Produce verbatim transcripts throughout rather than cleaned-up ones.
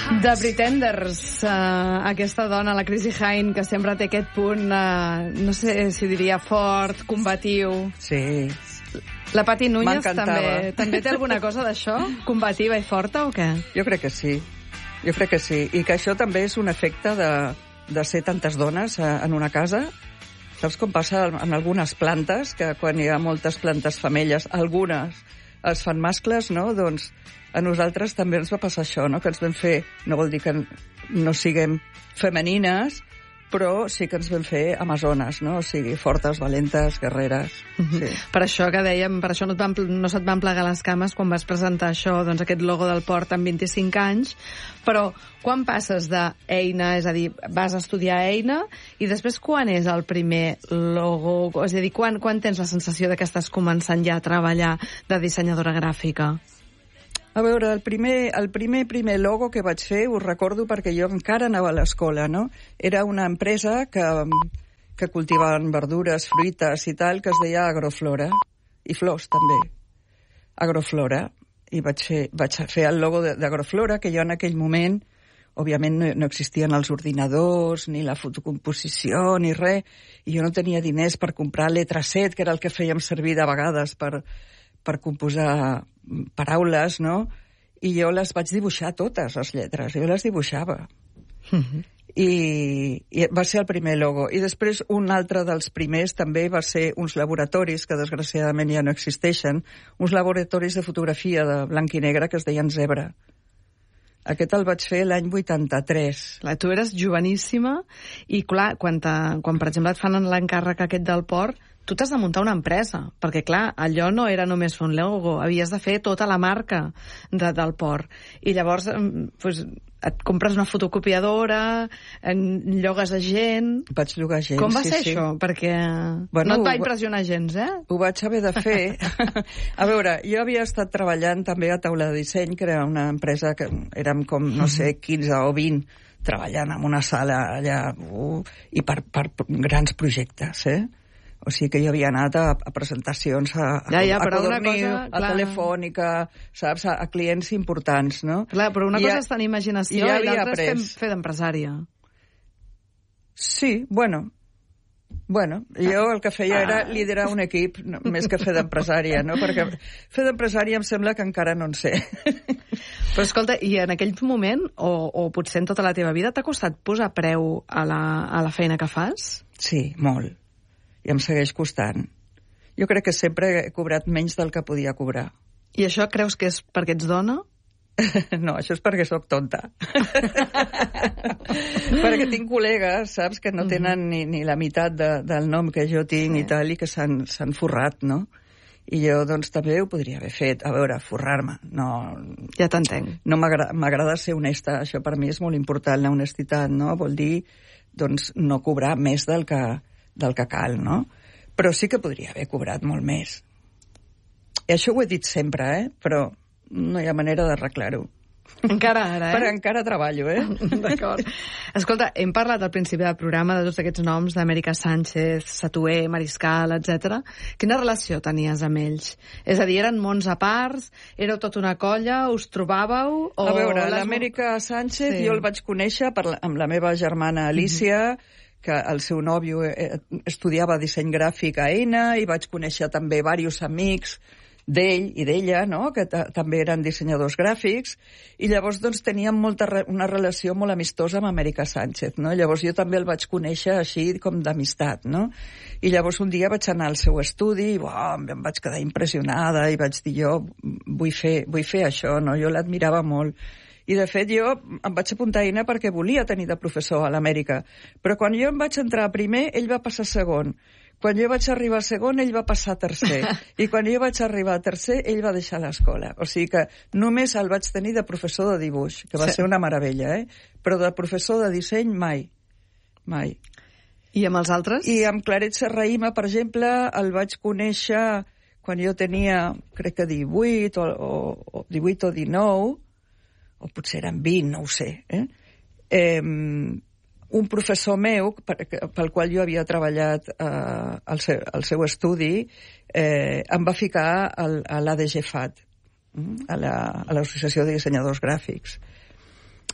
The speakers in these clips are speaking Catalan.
The Pretenders, uh, aquesta dona, la Chrissie Hynde, que sempre té aquest punt, uh, no sé si diria fort, combatiu. Sí. La Pati Núñez també, també té alguna cosa d'això? Combativa i forta o què? Jo crec que sí. Jo crec que sí. I que això també és un efecte de, de ser tantes dones en una casa. Saps com passa en algunes plantes, que quan hi ha moltes plantes femelles, algunes es fan mascles, no? Doncs a nosaltres també ens va passar això, no? Que ens vam fer, no vol dir que no siguem femenines, però sí que ens vam fer amazones, no? O sigui, fortes, valentes, guerreres. Mm-hmm. Sí. Per això que dèiem, per això no, et van, no se't van plegar les cames quan vas presentar això, doncs aquest logo del port amb vint-i-cinc anys, però quan passes d'Eina, és a dir, vas a estudiar Eina, i després quan és el primer logo? És a dir, quan, quan tens la sensació de que estàs començant ja a treballar de dissenyadora gràfica? A veure, el primer, el primer primer logo que vaig fer, ho recordo perquè jo encara anava a l'escola, no? Era una empresa que, que cultivaven verdures, fruites i tal, que es deia Agroflora, i flors també. Agroflora. I vaig fer, vaig fer el logo d'Agroflora, que jo en aquell moment, òbviament no, no existien els ordinadors, ni la fotocomposició, ni res, i jo no tenia diners per comprar letra set, que era el que fèiem servir de vegades per, per composar paraules, no? I jo les vaig dibuixar totes, les lletres, jo les dibuixava. Mm-hmm. I, I va ser el primer logo. I després un altre dels primers també va ser uns laboratoris, que desgraciadament ja no existeixen, uns laboratoris de fotografia de blanc i negre que es deien Zebra. Aquest el vaig fer l'any vuitanta-tres. Clar, tu eres joveníssima i, clar, quan, te, quan per exemple et fan l'encàrrec aquest del port, tu t'has de muntar una empresa, perquè, clar, allò no era només fer un logo, havies de fer tota la marca de, del port. I llavors, pues, et compres una fotocopiadora, llogues a gent... Vaig llogar gent, Com va sí, ser sí. això? Perquè bueno, no et va impressionar gens, eh? Ho vaig haver de fer. A veure, jo havia estat treballant també a Taula de Disseny, que era una empresa que érem com, no sé, quinze o vint, treballant en una sala allà, uh, i per, per grans projectes, eh? O sigui que jo havia anat a, a presentacions a, a, ja, ja, a Codorniu, cosa, a Telefònica, saps, a, a clients importants, no? Clar, però una I cosa ja, és tenir imaginació i, ja i l'altra és fer, fer d'empresària. Sí, bueno, bueno, jo el que feia era liderar un equip, no, més que fer d'empresària, no? Perquè fer d'empresària em sembla que encara no en sé. Però escolta, i en aquell moment, o, o potser en tota la teva vida, t'ha costat posar preu a la, a la feina que fas? Sí, molt. I em segueix costant. Jo crec que sempre he cobrat menys del que podia cobrar. I això creus que és perquè ets dona? No, això és perquè sóc tonta. Perquè tinc col·legues, saps, que no tenen ni, ni la meitat de, del nom que jo tinc, sí, i tal, i que s'han forrat, no? I jo, doncs, també ho podria haver fet. A veure, forrar-me. No, ja t'entenc. No m'agrada ser honesta. Això per mi és molt important, la honestitat, no? Vol dir, doncs, no cobrar més del que... del que cal, no? Però sí que podria haver cobrat molt més. I això ho he dit sempre, eh? Però no hi ha manera d'arreglar-ho. Encara ara, eh? Però encara treballo, eh? D'acord. Escolta, hem parlat al principi del programa de tots aquests noms d'Amèrica Sánchez, Satué, Mariscal, etcètera. Quina relació tenies amb ells? És a dir, eren mons a parts? Éreu tota una colla? Us trobàveu? O a veure, les... l'Amèrica Sánchez, sí, jo el vaig conèixer per la, amb la meva germana Alicia, mm-hmm, que el seu nòvio estudiava disseny gràfic a Eina, i vaig conèixer també diversos amics d'ell i d'ella, no?, que també eren dissenyadors gràfics, i llavors doncs teníem molta re una relació molt amistosa amb Amèrica Sánchez, no? Llavors jo també el vaig conèixer així com d'amistat, no? I llavors un dia vaig anar al seu estudi i uau, em vaig quedar impressionada i vaig dir jo vull fer, vull fer això, no? Jo l'admirava molt. I, de fet, jo em vaig apuntar a Eina perquè volia tenir de professor a l'Amèrica. Però quan jo em vaig entrar a primer, ell va passar a segon. Quan jo vaig arribar a segon, ell va passar a tercer. I quan jo vaig arribar a tercer, ell va deixar l'escola. O sigui que només el vaig tenir de professor de dibuix, que va sí. ser una meravella, eh? Però de professor de disseny, mai. Mai. I amb els altres? I amb Claret Serrahima, per exemple, el vaig conèixer quan jo tenia, crec que divuit o, o, o divuit o dinou, o potser eren vint, no ho sé, eh? Eh, un professor meu, pel qual jo havia treballat eh, al, seu, al seu estudi, eh, em va ficar al, a l'A D G F A T, a l'Associació la, de Dissenyadors Gràfics.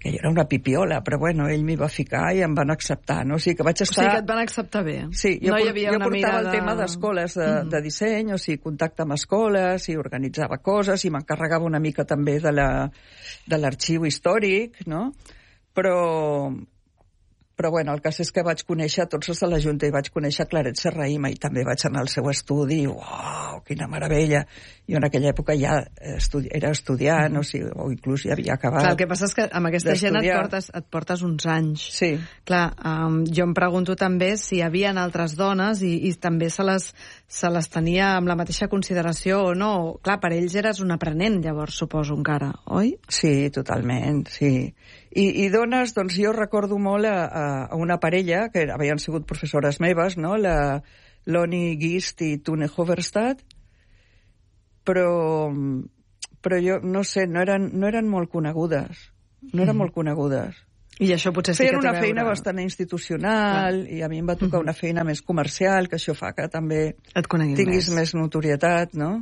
que jo era una pipiola, però bueno, ell m'hi va ficar i em van acceptar, no? O sigui que vaig estar... O sigui que et van acceptar bé. Sí, jo, no por... hi havia jo una portava mirada... el tema d'escoles de, mm. de disseny, o sigui, contacte amb escoles, i organitzava coses, i m'encarregava una mica també de la, de l'arxiu històric, no? Però... Però, bueno, el cas és que vaig conèixer tots els de la Junta i vaig conèixer Claret Serrahima i també vaig anar al seu estudi i, uau, quina meravella. Jo en aquella època ja estudi era estudiant, o, sigui, o inclús ja havia acabat. Clar, el que passa és que amb aquesta gent et portes, et portes uns anys. Sí. Clar, um, jo em pregunto també si hi havia altres dones i, i també se les, se les tenia amb la mateixa consideració o no. Clar, per ells eres un aprenent, llavors, suposo, encara, oi? Sí, totalment, sí. I, i dones, doncs jo recordo molt a, a una parella, que havien sigut professores meves, no? La Loni Gist i Tune Hoverstad, però, però jo, no sé, no eren, no eren molt conegudes, no eren mm. molt conegudes. I això potser sí que té a veure... Feien una feina bastant institucional, clar. I a mi em va tocar mm-hmm. una feina més comercial, que això fa que també tinguis més. més notorietat, no?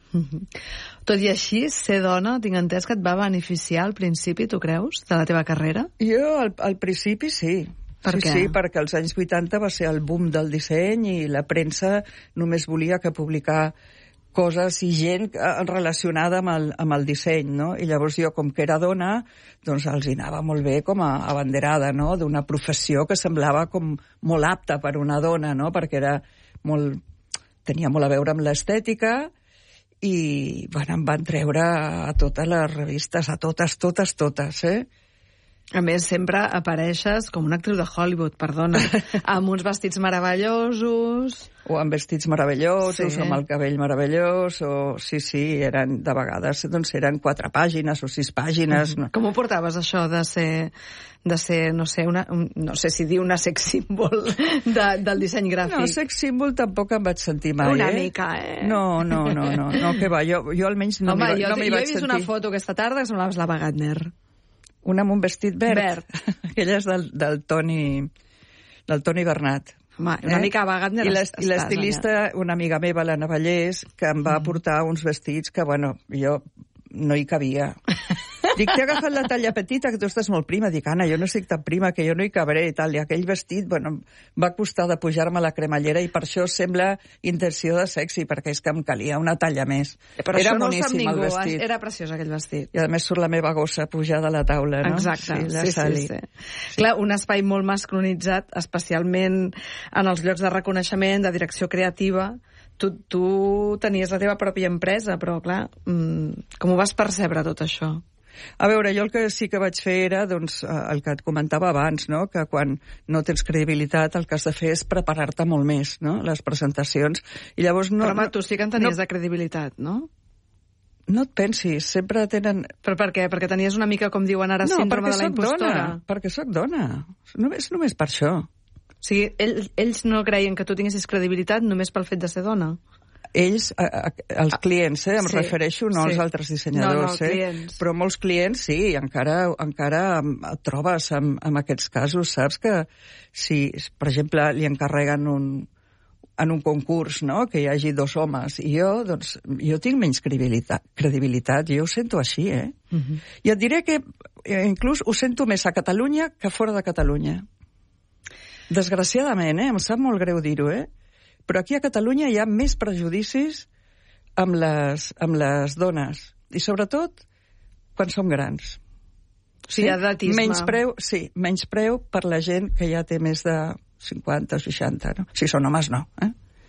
Tot i així, ser dona, tinc entès que et va beneficiar al principi, tu creus, de la teva carrera? Jo, al, al principi, sí. Per sí, què? Sí, perquè als anys vuitanta va ser el boom del disseny i la premsa només volia que publicar coses i gent relacionada amb el, amb el disseny, no? I llavors jo, com que era dona, doncs els hi anava molt bé com a abanderada, no?, d'una professió que semblava com molt apta per una dona, no?, perquè era molt... tenia molt a veure amb l'estètica, i bueno, em van treure a totes les revistes, a totes, totes, totes, eh? A més, sempre apareixes com una actriu de Hollywood, perdona, amb uns vestits meravellosos... O amb vestits meravellosos, sí. o amb el cabell meravellós, o... Sí, sí, eren, de vegades, doncs eren quatre pàgines o sis pàgines. Mm. No? Com ho portaves, això, de ser, de ser no sé, una, un, no sé si dir una sex symbol de, del disseny gràfic? No, sex symbol tampoc em vaig sentir mai, una eh? Una mica, eh? No, no, no, no, no, que va, jo, jo almenys no Home, m'hi jo, no jo vaig he vist sentir. una foto aquesta tarda que semblaves l'Ava Gardner. Una amb un vestit verd. Verd. Aquella és del, del Toni del Toni Bernat. Home, una eh? mica Ava Gardner. I l'estilista, una amiga meva, la Navallés, que em va mm. portar uns vestits que, bueno, jo no hi cabia. Dic, t'he agafat la talla petita, que tu estàs molt prima. Dic, Anna, jo no estic tan prima, que jo no hi cabré i tal. I aquell vestit, bueno, va costar de pujar-me la cremallera i per això sembla intenció de sexy, perquè és que em calia una talla més. Però era això no boníssim, ho sap ningú, el vestit. Era preciós aquell vestit. I a més surt la meva gossa pujada a la taula, no? Exacte, sí, la sí, sí, sí. sí. Clar, un espai molt masculinitzat, especialment en els llocs de reconeixement, de direcció creativa. Tu, tu tenies la teva pròpia empresa, però clar, com ho vas percebre tot això? A veure, jo el que sí que vaig fer era doncs, el que et comentava abans, no? Que quan no tens credibilitat el que has de fer és preparar-te molt més, no? Les presentacions. I llavors no, però home, tu sí que en tenies no, de credibilitat, no? No et pensis, sempre tenen... Però per què? Perquè tenies una mica, com diuen ara, no, síndrome de la impostora? Dona, perquè sóc dona. Només, només per això. O sigui, ells, ells no creien que tu tinguessis credibilitat només pel fet de ser dona? Ells, a, a, els clients, eh, em sí, refereixo, no sí. als altres dissenyadors, no, no, eh? clients. Però molts clients sí, encara, encara et trobes amb, amb aquests casos, saps que si, per exemple, li encarreguen un, en un concurs, no?, que hi hagi dos homes, i jo, doncs, jo tinc menys credibilitat, credibilitat jo ho sento així, eh? Uh-huh. I et diré que inclús ho sento més a Catalunya que fora de Catalunya. Desgraciadament, eh? Em sap molt greu dir-ho, eh? Però aquí a Catalunya hi ha més prejudicis amb les, amb les dones. I sobretot quan som grans. Sí, edatisme. Menys preu, sí, menys preu per la gent que ja té més de cinquanta o seixanta, no? Si són homes, no, eh?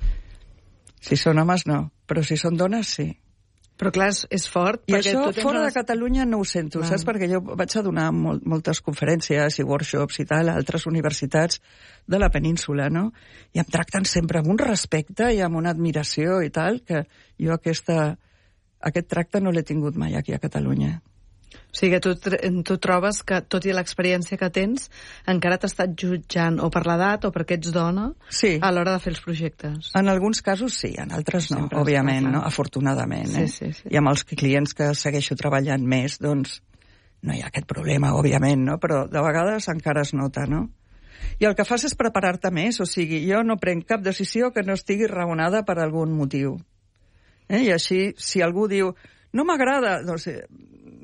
Si són homes, no. Però si són dones, sí. Però clar, és, és fort. I això tu fora unes... de Catalunya no ho sento, ah. saps? Perquè jo vaig a donar molt, moltes conferències i workshops i tal a altres universitats de la península, no? I em tracten sempre amb un respecte i amb una admiració i tal, que jo aquesta, aquest tracte no l'he tingut mai aquí a Catalunya. O sigui que tu, tu trobes que, tot i l'experiència que tens, encara t'ha estat jutjant o per l'edat o perquè ets dona sí. a l'hora de fer els projectes. En alguns casos sí, en altres no, sempre òbviament, no? Afortunadament. Sí, eh? sí, sí. I amb els clients que segueixo treballant més, doncs no hi ha aquest problema, òbviament, no? Però de vegades encara es nota, no? I el que fas és preparar-te més, o sigui, jo no prenc cap decisió que no estigui raonada per algun motiu. Eh? I així, si algú diu, no m'agrada, doncs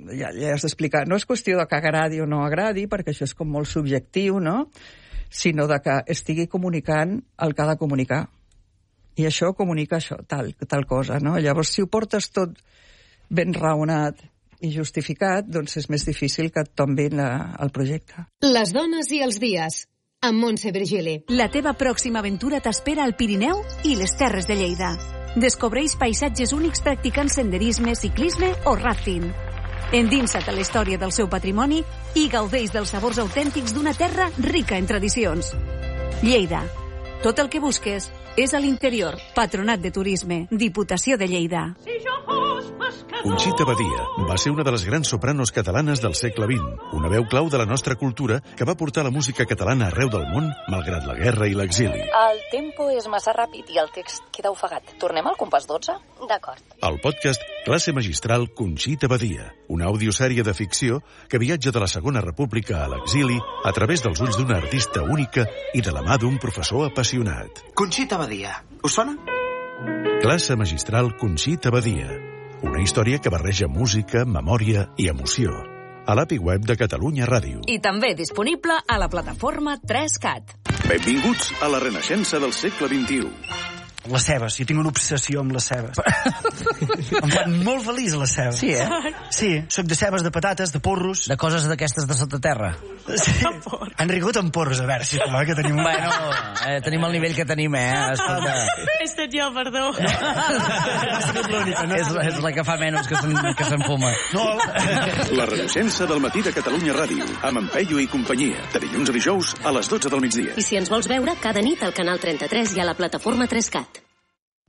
ja, ja has d'explicar, no és qüestió de que agradi o no agradi, perquè això és com molt subjectiu, no? Sinó de que estigui comunicant el que ha de comunicar. I això comunica això, tal, tal cosa, no? Llavors, si ho portes tot ben raonat i justificat, doncs és més difícil que et tombin la, el projecte. Les dones i els dies, amb Montse Virgili. La teva pròxima aventura t'espera al Pirineu i les Terres de Lleida. Descobreix paisatges únics practicant senderisme, ciclisme o rafting. Endinsa't a la història del seu patrimoni i gaudeix dels sabors autèntics d'una terra rica en tradicions. Lleida. Tot el que busques és a l'interior. Patronat de Turisme. Diputació de Lleida. Conxita Badia va ser una de les grans sopranos catalanes del segle vint, una veu clau de la nostra cultura que va portar la música catalana arreu del món, malgrat la guerra i l'exili. El tempo és massa ràpid i el text queda ofegat. Tornem al compàs dotze? D'acord. El podcast Classe Magistral Conxita Badia, una audiosèrie de ficció que viatja de la Segona República a l'exili a través dels ulls d'una artista única i de la mà d'un professor apassionat. Conxita Badia, us sona? Classe Magistral Conxita Badia, una història que barreja música, memòria i emoció. A l'A P I web de Catalunya Ràdio. I també disponible a la plataforma tres cat. Benvinguts a la renaixença del segle vint-i-u. Les cebes, jo tinc una obsessió amb les cebes. Em fan molt feliç les cebes. Sí, eh? Sí, soc de cebes, de patates, de porros. De coses d'aquestes de sota terra. Sí. Han rigut amb porros, a veure, sisplau, que tenim... Bueno, eh, tenim el nivell que tenim, eh? Escolta. He estat jo, perdó. No? És, és la que fa menys que s'enfuma. No. La renaixença del matí de Catalunya Ràdio, amb en Peyu i companyia, de dilluns a dijous a les dotze del migdia. I si ens vols veure, cada nit al canal trenta-tres i a la plataforma tres cat.